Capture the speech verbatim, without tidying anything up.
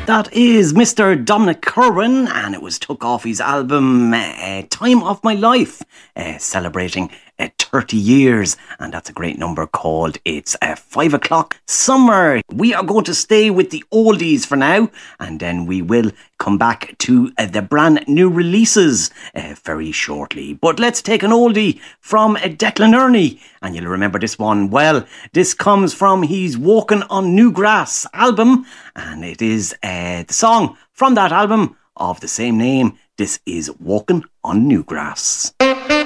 That is Mister Dominic Corwin, and it was took off his album uh, Time of My Life, uh, celebrating uh, thirty years, and that's a great number called It's uh, five o'clock Summer. We are going to stay with the oldies for now, and then we will come back to uh, the brand new releases uh, very shortly. But let's take an oldie from uh, Declan Ernie, and you'll remember this one well. This comes from his Walking on New Grass album, and it is uh, the song from that album of the same name. This is Walking on New Grass.